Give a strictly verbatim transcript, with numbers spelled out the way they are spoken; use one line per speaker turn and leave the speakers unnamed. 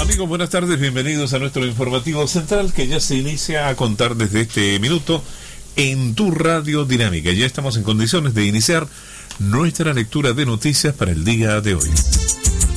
Amigos, buenas tardes, bienvenidos a nuestro informativo central que ya se inicia a contar desde este minuto en tu radio dinámica. Ya estamos en condiciones de iniciar nuestra lectura de noticias para el día de hoy.